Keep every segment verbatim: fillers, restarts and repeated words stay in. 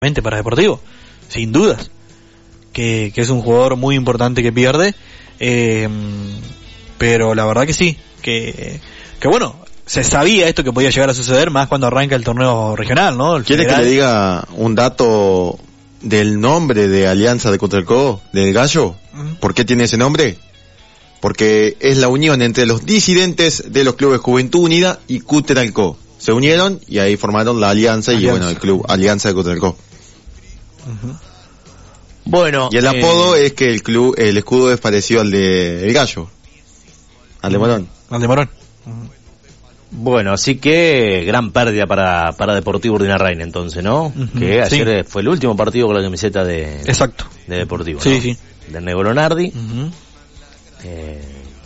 para Deportivo, sin dudas, que, que es un jugador muy importante que pierde, eh, pero la verdad que sí, que, que bueno, se sabía esto que podía llegar a suceder más cuando arranca el torneo regional, ¿no? El ¿Quiere federal. que le diga un dato del nombre de Alianza de Cotralcó, del Gallo? Uh-huh. ¿Por qué tiene ese nombre? Porque es la unión entre los disidentes de los clubes Juventud Unida y Cotralcó. Se unieron y ahí formaron la alianza, alianza. y bueno, el club Alianza de Cotralcó. Uh-huh. Bueno, y el eh... apodo es que el club, el escudo es parecido al de el Gallo, al de Morón. Al de Morón. Uh-huh. Bueno, así que gran pérdida para para Deportivo Urdinarrain entonces, ¿no? Uh-huh. Que ayer sí. fue el último partido con la camiseta de Exacto. de Deportivo, sí, ¿no? sí. De Nego Lonardi. Uh-huh. Eh,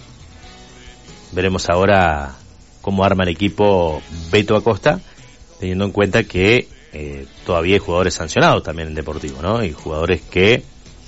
veremos ahora cómo arma el equipo Beto Acosta, teniendo en cuenta que eh, todavía hay jugadores sancionados también en Deportivo, ¿no? Y jugadores que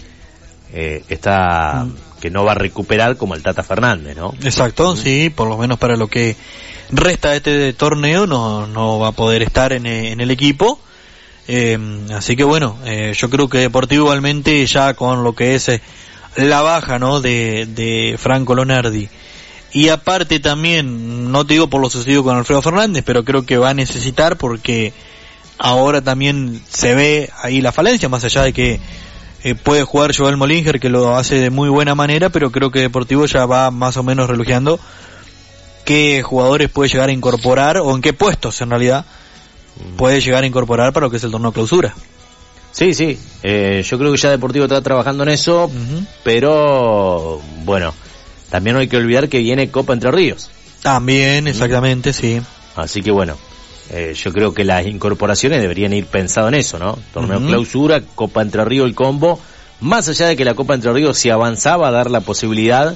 eh, está uh-huh. que no va a recuperar, como el Tata Fernández, ¿no? Exacto, uh-huh. sí, por lo menos para lo que resta de este torneo no no va a poder estar en, en el equipo, eh, así que bueno, eh, yo creo que Deportivo igualmente ya con lo que es eh, la baja, ¿no? de, de Franco Lonardi, y aparte también, no te digo por lo sucedido con Alfredo Fernández, pero creo que va a necesitar, porque ahora también se ve ahí la falencia, más allá de que eh, puede jugar Joel Molinger, que lo hace de muy buena manera, pero creo que Deportivo ya va más o menos relojeando qué jugadores puede llegar a incorporar, o en qué puestos en realidad puede llegar a incorporar para lo que es el torneo clausura. Sí, sí, eh, yo creo que ya Deportivo está trabajando en eso, uh-huh. pero bueno, también no hay que olvidar que viene Copa Entre Ríos. También, exactamente, uh-huh. sí. Así que bueno, eh, yo creo que las incorporaciones deberían ir pensado en eso, ¿no? Torneo uh-huh. clausura, Copa Entre Ríos, el combo, más allá de que la Copa Entre Ríos, si avanzaba, a dar la posibilidad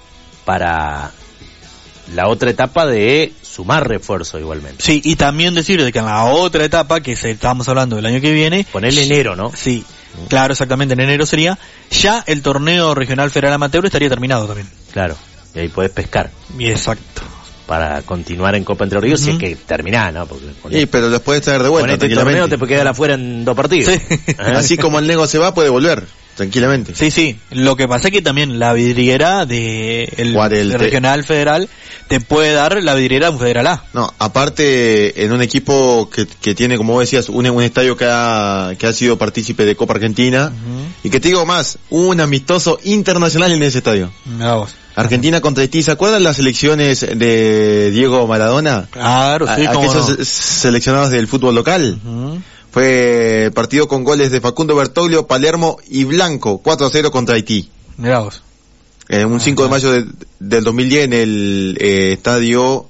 para la otra etapa de sumar refuerzo igualmente. Sí, y también decir de que en la otra etapa, que se, estamos hablando del año que viene... Ponerle enero, ¿no? Sí, mm. claro, exactamente, en enero sería, ya el torneo regional federal amateur estaría terminado también. Claro, y ahí podés pescar. Y exacto. Para continuar en Copa Entre Ríos, uh-huh. si es que terminás, ¿no? Porque sí, pero los podés traer de vuelta. Con este torneo te puede quedar afuera en dos partidos. Sí. ¿Eh? Así como el Nego se va, puede volver. Tranquilamente. Sí, sí. Lo que pasa es que también la vidriera de el, el regional federal te puede dar la vidriera de un federal A. No, aparte en un equipo que, que tiene, como vos decías, un, un estadio que ha, que ha sido partícipe de Copa Argentina, uh-huh. y que te digo más, un amistoso internacional en ese estadio. Vamos. Argentina contra Haití. ¿Se acuerdan las elecciones de Diego Maradona? Claro, sí, a, cómo aquellos no. seleccionados del fútbol local. Uh-huh. Fue partido con goles de Facundo Bertoglio, Palermo y Blanco, cuatro a cero contra Haití. Mirá vos. Eh, un cinco de mayo de, del dos mil diez en el eh, estadio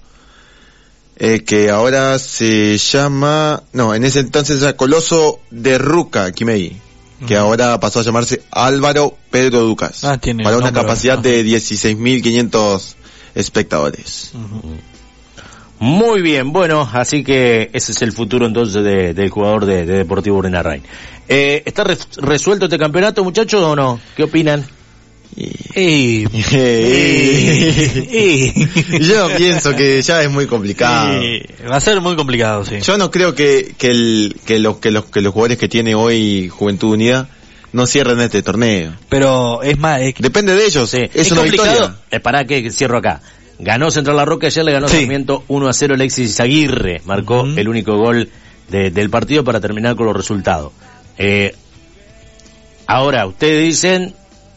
eh, que ahora se llama, no, en ese entonces era Coloso de Ruca, Quimei, uh-huh. que ahora pasó a llamarse Álvaro Pedro Ducas, ah, tiene para una nombre, capacidad uh-huh. de dieciséis mil quinientos espectadores. Uh-huh. Muy bien, bueno, así que ese es el futuro entonces de, del jugador de, de Deportivo Urdinarrain. Eh, ¿Está re, resuelto este campeonato, muchachos, o no? ¿Qué opinan? Y, y, y, y, yo pienso que ya es muy complicado. Y, va a ser muy complicado, sí. Yo no creo que que el que los que los que los jugadores que tiene hoy Juventud Unida no cierren este torneo. Pero es más, es, depende de ellos. Sí. Es, es una complicado. victoria. Eh, pará que cierro acá. Ganó Central La Roca, ayer le ganó sí. Sarmiento uno a cero. Alexis Aguirre marcó uh-huh. el único gol de, del partido para terminar con los resultados. Eh, ahora, ustedes dicen,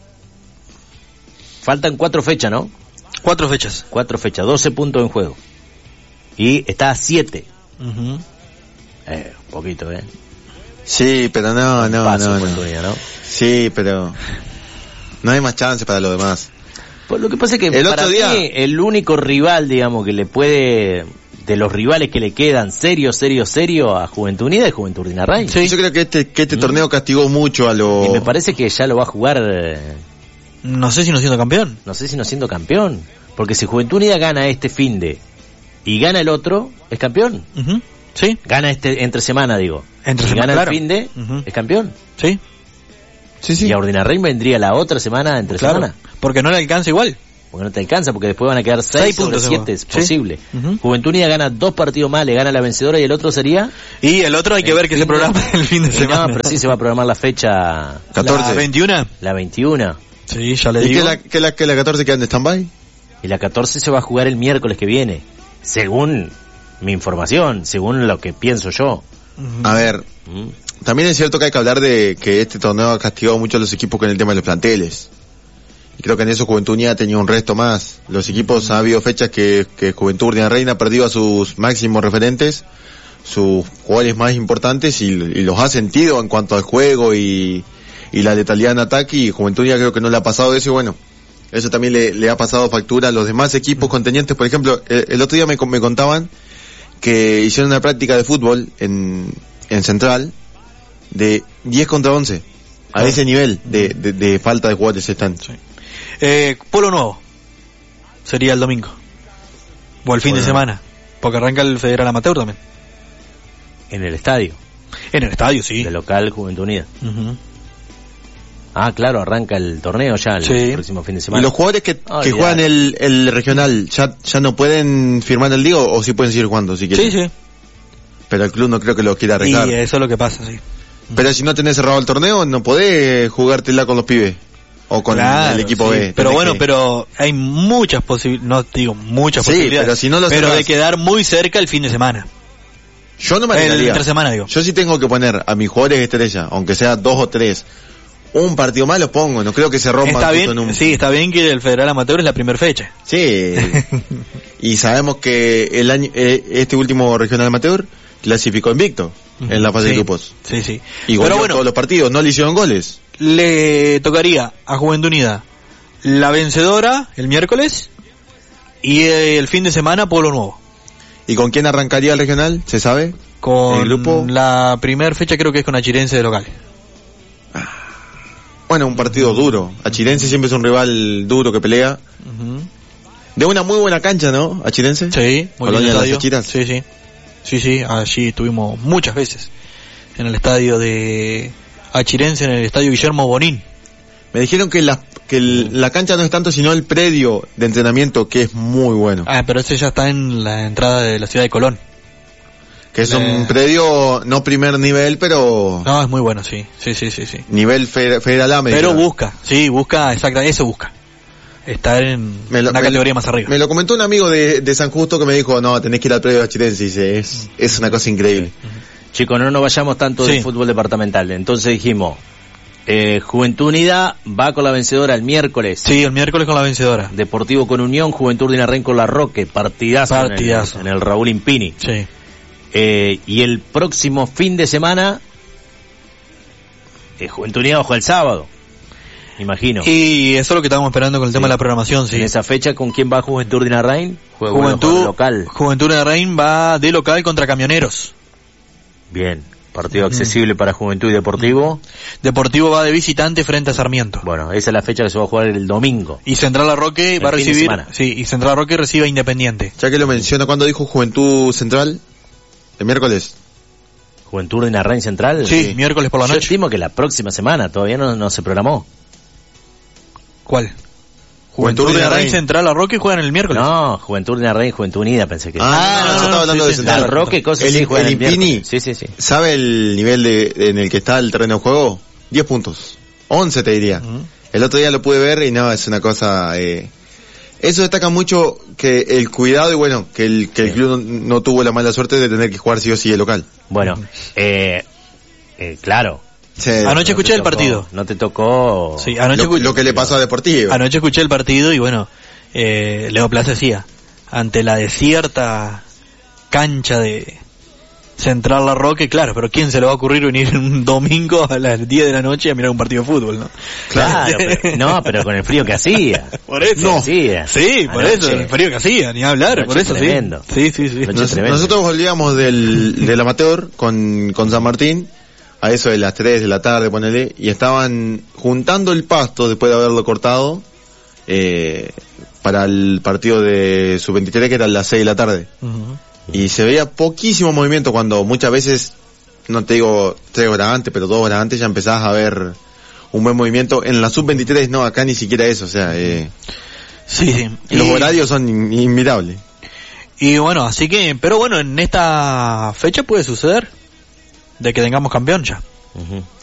faltan cuatro fechas, ¿no? Cuatro fechas. Cuatro fechas, doce puntos en juego. Y está a siete. Uh-huh. Eh, un poquito, ¿eh? Sí, pero no, no, no, no. Día, ¿no? Sí, pero no hay más chance para los demás. Pues lo que pasa es que el para otro día... mí el único rival, digamos, que le puede, de los rivales que le quedan serio, serio, serio a Juventud Unida es Juventud Urdinarrain. Sí, yo creo que este que este mm. torneo castigó mucho a los... Y me parece que ya lo va a jugar... Eh... No sé si no siendo campeón. No sé si no siendo campeón. Porque si Juventud Unida gana este finde y gana el otro, es campeón. Uh-huh. Sí. Gana este entre semana, digo. Entre si semana, gana claro. el finde, uh-huh. es campeón. Sí. Sí, sí. Y a Urdinarrain vendría la otra semana entre claro, semana. Porque no le alcanza igual. porque no te alcanza, porque después van a quedar seis sobre siete, es posible. Sí. Uh-huh. Juventud Unida gana dos partidos más, le gana la vencedora y el otro sería... Y el otro hay que el ver que se programa de... el fin de semana. No, pero sí se va a programar la fecha... catorce. ¿La veintiuno? La veintiuno. Sí, ya le ¿Y digo. que la, que la, que la catorce queda en stand-by? Y la catorce se va a jugar el miércoles que viene, según mi información, según lo que pienso yo. Uh-huh. A ver, ¿Mm? también es cierto que hay que hablar de que este torneo ha castigado mucho a los equipos con el tema de los planteles. Y creo que en eso Juventud Unida ha tenido un resto más. Los equipos, ha habido fechas que, que Juventud Unida Reina ha perdido a sus máximos referentes, sus jugadores más importantes, y, y los ha sentido en cuanto al juego y, y la letalidad en ataque, y Juventud Unida creo que no le ha pasado eso, y bueno, eso también le, le ha pasado factura a los demás equipos contendientes. Por ejemplo, el, el otro día me, me contaban que hicieron una práctica de fútbol en, en Central de diez contra once. A ese nivel de, de, de falta de jugadores están. Sí. Eh, Polo Nuevo sería el domingo o el fin Bueno. de semana, porque arranca el Federal Amateur también. En el estadio, En el estadio, sí. de local Juventud Unida. Uh-huh. Ah, claro, arranca el torneo ya el Sí. próximo fin de ¿Y semana. los jugadores que, Ah, que ya. juegan el, el regional ya, ya no pueden firmar el día, o, o sí pueden seguir jugando si quieren? Sí, sí. Pero el club no creo que lo quiera Y arreglar. eso es lo que pasa, sí. Pero si no tenés cerrado el torneo, no podés jugártela con los pibes. O con Claro, el equipo sí. B. Pero Tenés bueno, que- pero hay muchas posibilidades, no digo muchas Sí, posibilidades, pero si no lo pero cerrás- de quedar muy cerca el fin de semana. Yo no me El arriesgaría. entre semana, digo. Yo sí tengo que poner a mis jugadores estrella, aunque sea dos o tres, un partido más los pongo. No creo que se rompan Está justo bien, en un... sí, está bien que el Federal Amateur es la primera fecha. Sí. Y sabemos que el año, eh, este último regional amateur clasificó invicto en la fase Sí, de grupos. Sí, sí. Y Pero goleó bueno, todos los partidos, no le hicieron goles. le tocaría a Juventud Unida la vencedora el miércoles y el fin de semana Pueblo Nuevo. ¿Y con quién arrancaría el regional? ¿Se sabe? Con ¿El grupo? la primera fecha creo que es con Achirense de local. Bueno, un partido duro. Achirense siempre es un rival duro que pelea. De una muy buena cancha, ¿no? Achirense. Sí, muy Colonia bien de las estadio. Achiras. Sí, sí. Sí, sí, allí estuvimos muchas veces en el estadio de Achirense, en el estadio Guillermo Bonín. Me dijeron que la, que el- la cancha no es tanto, sino el predio de entrenamiento, que es muy bueno. Ah, pero ese ya está en la entrada de la ciudad de Colón. Que es le- un predio, no primer nivel, pero No, es muy bueno, sí. Sí, sí, sí, sí. nivel fe- federal A. me Pero dijeron. busca, sí, busca, exacta, eso busca. Estar en Me lo- una me- categoría más arriba. Me lo comentó un amigo de, de San Justo que me dijo, no, tenés que ir al predio de Achirense. Y dice, es, es una cosa increíble. Chicos, no nos vayamos tanto Sí. del fútbol departamental. Entonces dijimos, eh, Juventud Unida va con la vencedora el miércoles. Sí, el miércoles con la vencedora. Deportivo con Unión, Juventud Unida Rein con La Roque, partidazo, en el- Partidazo. En, el, Raúl Impini. Sí. Eh, y el próximo fin de semana, eh, Juventud Unida ojo el sábado, imagino. Y eso es lo que estamos esperando con el tema Sí. de la programación, sí. En esa fecha, ¿con quién va Juventud Unida Rein? Juega bueno, Juventud, juega local. Juventud de Rein va de local contra Camioneros. Bien, partido accesible para Juventud y Deportivo. Deportivo va de visitante frente a Sarmiento. Bueno, esa es la fecha que se va a jugar el domingo. Y Central Arroque El va a fin de recibir, semana. sí, y Central Arroque recibe a Independiente. Ya que lo menciono, ¿cuándo dijo Juventud Central? ¿El miércoles? Juventud Unida Rein Central. Sí, miércoles por la Yo noche. estimo que la próxima semana, todavía no, no se programó. ¿Cuál? Juventud Juventud de de Rein Rein. Central Arroque juegan el miércoles. No, Juventud Unida Rein, Juventud Unida, pensé que. Ah, no, no, yo estaba hablando sí, de sí. Central. La Roque, cosas El- sí juegan el el miércoles. Impini. Sí, sí, sí. ¿Sabe el nivel de, en el que está el terreno de juego? diez puntos. once te diría. Ujú. El otro día lo pude ver y no, es una cosa... Eh, eso destaca mucho que el cuidado y bueno, que el, que el Sí. club no, no tuvo la mala suerte de tener que jugar sí o sí de local. Bueno, eh, eh, claro. Sí, Anoche No te escuché el tocó- partido. No te tocó. Sí, anoche, lo, escu- lo que le pasó a Deportivo. anoche escuché el partido y bueno, eh, Leo Plaza decía, ante la desierta cancha de Central La Roque, claro, pero ¿quién se le va a ocurrir venir un domingo a las diez de la noche a mirar un partido de fútbol, no? Claro, pero, no, pero con el frío que hacía. Por eso. No. Hacía. Sí, por Anoche. eso, el frío que hacía, ni hablar, Anoche por eso tremendo. sí. Sí, sí, sí. Anoche Nos- tremendo. nosotros volvíamos del, del amateur con, con San Martín a eso de las tres de la tarde, ponele, y estaban juntando el pasto después de haberlo cortado eh, para el partido de sub veintitrés que era a las seis de la tarde. Ujú. Y se veía poquísimo movimiento cuando muchas veces, no te digo tres horas antes, pero dos horas antes ya empezás a ver un buen movimiento. En la sub veintitrés no, acá ni siquiera eso, o sea, eh, Sí, sí. Y los horarios son in- inmirables. Y bueno, así que, pero bueno, en esta fecha puede suceder de que tengamos campeón ya. Uh-huh.